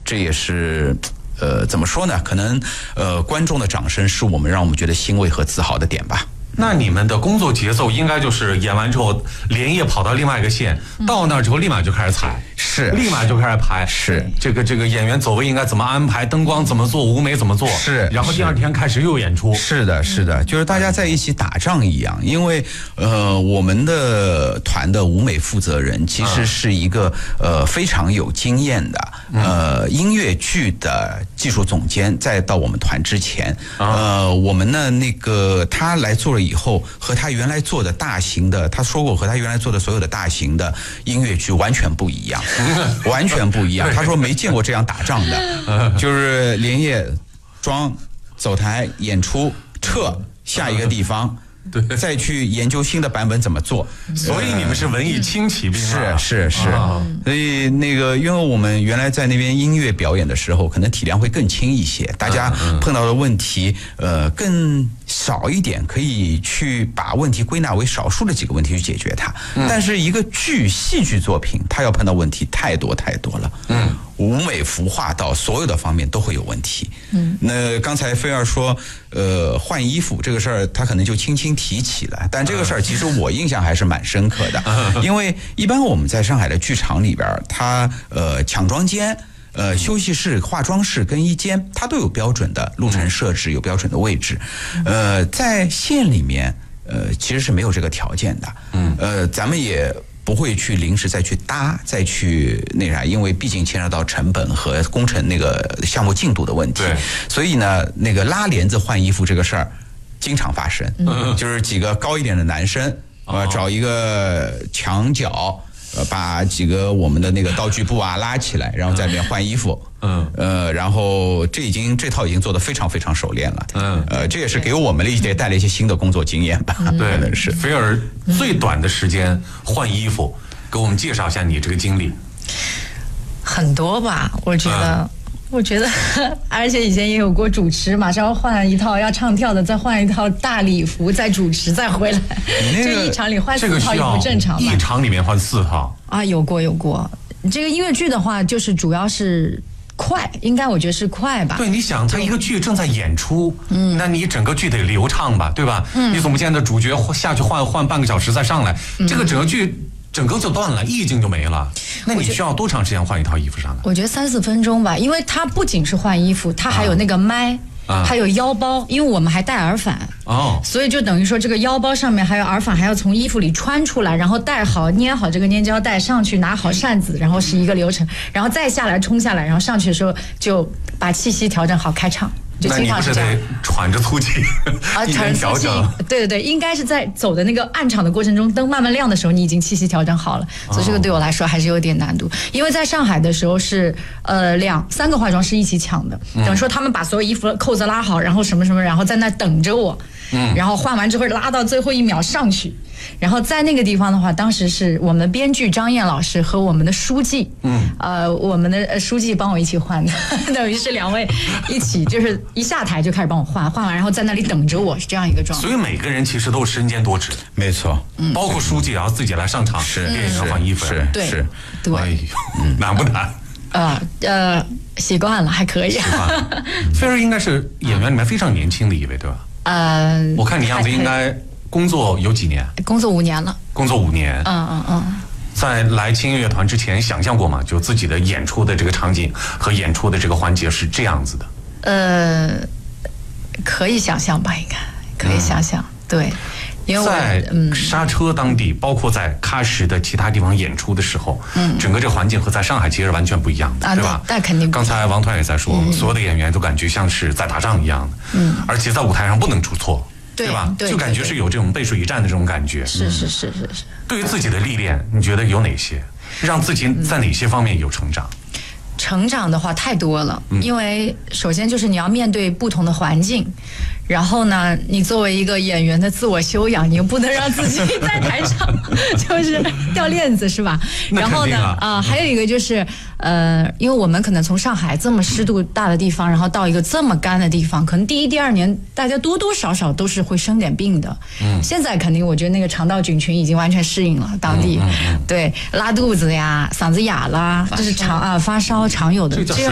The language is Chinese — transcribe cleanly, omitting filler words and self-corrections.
这也是怎么说呢？可能观众的掌声是让我们觉得欣慰和自豪的点吧。 那你们的工作节奏应该就是演完之后连夜跑到另外一个县，到那儿之后立马就开始踩， 是立马就开始排， 是这个演员走位应该怎么安排，灯光怎么做，舞美怎么做， 是， 然后第二天开始又演出。 是的，是的，就是大家在一起打仗一样。因为我们的团的舞美负责人其实是一个非常有经验的音乐剧的技术总监，在到我们团之前，我们呢他来做了以后，和他原来做的大型的，他说过和他原来做的所有的大型的音乐剧完全不一样，完全不一样。他说没见过这样打仗的，就是连夜装、走台、演出、撤下一个地方。对，再去研究新的版本怎么做， 所以你们是文艺轻骑兵啊。 是，所以因为我们原来在那边音乐表演的时候，可能体量会更轻一些，大家碰到的问题更少一点，可以去把问题归纳为少数的几个问题去解决它。但是一个戏剧作品，它要碰到问题太多了。舞美服化到所有的方面都会有问题。那刚才菲儿说换衣服这个事儿，他可能就轻轻提起了，但这个事儿其实我印象还是蛮深刻的。因为一般我们在上海的剧场里边，它抢妆间、休息室、化妆室、更衣间，它都有标准的路程设置，有标准的位置。在县里面其实是没有这个条件的。咱们也不会去临时再去搭，再去啥，因为毕竟牵扯到成本和工程项目进度的问题。所以呢，拉帘子换衣服这个事儿经常发生。就是几个高一点的男生找一个墙角，把几个我们的道具部拉起来，然后在里面换衣服。然后这套已经做得非常非常熟练了。这也是给我们也带来一些新的工作经验吧。 对， 可能是。 菲儿最短的时间换衣服，给我们介绍一下你这个经历。 很多吧，我觉得，而且以前也有过主持，马上要换一套要唱跳的，再换一套大礼服，再主持，再回来。这一场里换4套也不正常吧？ 一场里面换4套啊，有过。这个音乐剧的话，就是主要是快，应该我觉得是快吧。 对，你想，他一个剧正在演出，那你整个剧得流畅吧，对吧？你总不见得主角下去换半个小时再上来，这个整个剧整个就断了，意境就没了。那你需要多长时间换一套衣服上来？ 我觉得3-4分钟吧，因为它不仅是换衣服，它还有麦。还有腰包，因为我们还戴耳返所以就等于说这个腰包上面还有耳返，还要从衣服里穿出来，然后戴好捏好这个粘胶带，上去拿好扇子，然后是一个流程，然后再下来冲下来，然后上去的时候就把气息调整好开唱。 那你不是得喘着粗气一边调整？ 对，应该是在走的那个暗场的过程中，灯慢慢亮的时候，你已经气息调整好了。所以这个对我来说还是有点难度，因为在上海的时候是2-3个化妆师一起抢的，等于说他们把所有衣服扣子拉好，然后什么什么，然后在那等着我，然后换完之后拉到最后1秒上去。然后在那个地方的话，当时是我们的编剧张燕老师和我们的书记，我们的书记帮我一起换的，等于是2位一起，就是一下台就开始帮我换完，然后在那里等着我，是这样一个状态。 所以每个人其实都是身兼多职， 没错， 包括书记，然后自己来上场练员换衣服， 对， 哎呦，难不难？ 习惯了，还可以。 菲儿应该是演员里面非常年轻的一位，对吧？我看你样子应该。工作有几年？ 工作5年了。 工作5年。在来轻音乐团之前，想象过吗？就自己的演出的这个场景和演出的这个环节是这样子的。 可以想象吧，应该可以想象。对，因为在刹车当地，包括在喀什的其他地方演出的时候，整个这个环境和在上海其实完全不一样的，对吧？ 那肯定。 刚才王团也在说，所有的演员都感觉像是在打仗一样的，而且在舞台上不能出错。对吧？就感觉是有这种背水一战的这种感觉。 是。 对于自己的历练，你觉得有哪些，让自己在哪些方面有成长？ 成长的话太多了，因为首先就是你要面对不同的环境，然后呢，你作为一个演员的自我修养，你又不能让自己在台上就是掉链子，是吧？然后呢，还有一个就是，因为我们可能从上海这么湿度大的地方，然后到一个这么干的地方，可能第1、第2年大家多多少少都是会生点病的。现在肯定我觉得那个肠道菌群已经完全适应了当地，对，拉肚子呀、嗓子哑啦，这是发烧常有的。